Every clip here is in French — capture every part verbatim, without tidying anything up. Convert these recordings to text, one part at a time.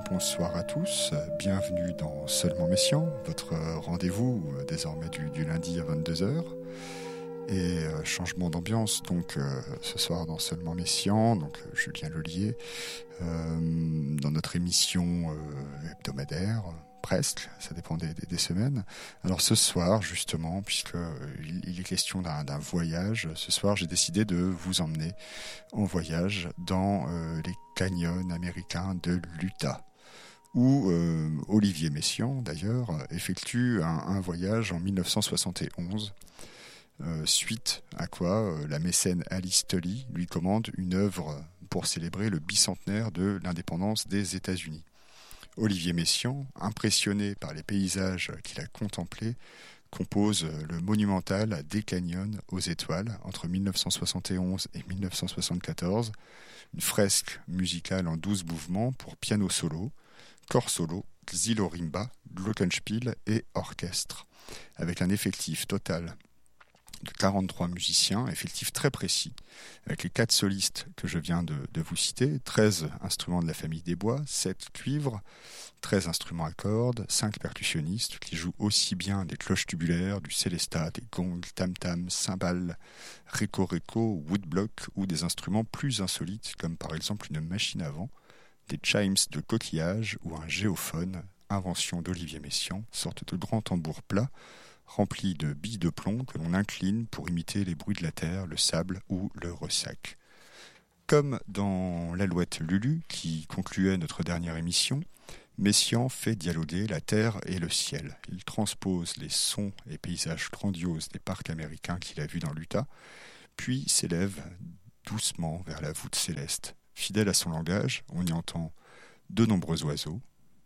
bonsoir à tous, bienvenue dans Seulement Messian, votre rendez-vous euh, désormais du, du lundi à vingt-deux heures. Et euh, changement d'ambiance, donc euh, ce soir dans Seulement Messian, donc euh, Julien Lellier, euh, dans notre émission euh, hebdomadaire, presque, ça dépend des, des, des semaines. Alors ce soir, justement, puisque euh, il, il est question d'un, d'un voyage, ce soir j'ai décidé de vous emmener en voyage dans euh, les canyons américains de l'Utah, où euh, Olivier Messiaen, d'ailleurs, effectue un, un voyage en dix-neuf cent soixante et onze, euh, suite à quoi euh, la mécène Alice Tully lui commande une œuvre pour célébrer le bicentenaire de l'indépendance des États-Unis. Olivier Messiaen, impressionné par les paysages qu'il a contemplés, compose le monumental Des canyons aux étoiles entre dix-neuf cent soixante et onze et dix-neuf cent soixante-quatorze, une fresque musicale en douze mouvements pour piano solo, corps solo, xylorimba, glockenspiel et orchestre, avec un effectif total de quarante-trois musiciens, effectif très précis, avec les quatre solistes que je viens de, de vous citer, treize instruments de la famille des bois, sept cuivres, treize instruments à cordes, cinq percussionnistes qui jouent aussi bien des cloches tubulaires, du célestat, des gongs, tam-tam, cymbales, réco-réco, woodblock ou des instruments plus insolites comme par exemple une machine à vent, des chimes de coquillage ou un géophone, invention d'Olivier Messiaen, sorte de grand tambour plat rempli de billes de plomb que l'on incline pour imiter les bruits de la terre, le sable ou le ressac. Comme dans l'Alouette Lulu, qui concluait notre dernière émission, Messiaen fait dialoguer la terre et le ciel. Il transpose les sons et paysages grandioses des parcs américains qu'il a vus dans l'Utah, puis s'élève doucement vers la voûte céleste. Fidèle à son langage, on y entend de nombreux oiseaux,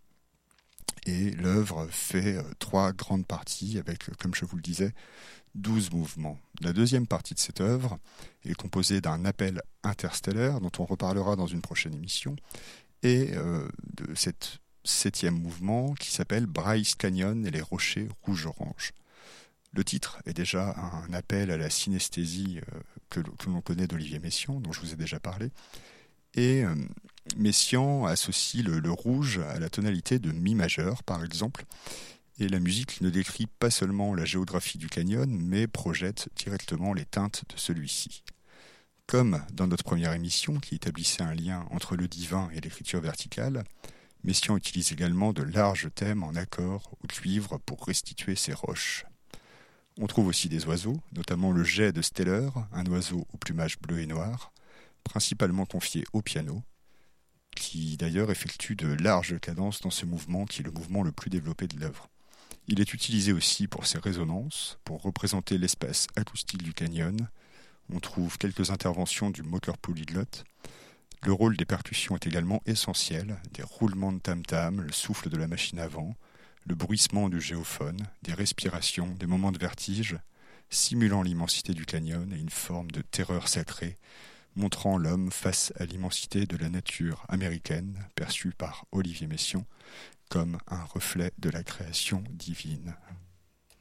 et l'œuvre fait euh, trois grandes parties avec, comme je vous le disais, douze mouvements. La deuxième partie de cette œuvre est composée d'un appel interstellaire dont on reparlera dans une prochaine émission, et euh, de cette septième mouvement qui s'appelle Bryce Canyon et les rochers rouge-orange. Le titre est déjà un appel à la synesthésie euh, que, que l'on connaît d'Olivier Messiaen, dont je vous ai déjà parlé. Et euh, Messiaen associe le, le rouge à la tonalité de mi majeur, par exemple, et la musique ne décrit pas seulement la géographie du canyon, mais projette directement les teintes de celui-ci. Comme dans notre première émission, qui établissait un lien entre le divin et l'écriture verticale, Messiaen utilise également de larges thèmes en accord ou cuivre pour restituer ses roches. On trouve aussi des oiseaux, notamment le jet de Steller, un oiseau au plumage bleu et noir, principalement confié au piano, qui d'ailleurs effectue de larges cadences dans ce mouvement qui est le mouvement le plus développé de l'œuvre. Il est utilisé aussi pour ses résonances, pour représenter l'espace acoustique du canyon. On trouve quelques interventions du moqueur polyglotte. Le rôle des percussions est également essentiel, des roulements de tam-tam, le souffle de la machine à vent, le bruissement du géophone, des respirations, des moments de vertige, simulant l'immensité du canyon et une forme de terreur sacrée, montrant l'homme face à l'immensité de la nature américaine, perçue par Olivier Messiaen comme un reflet de la création divine.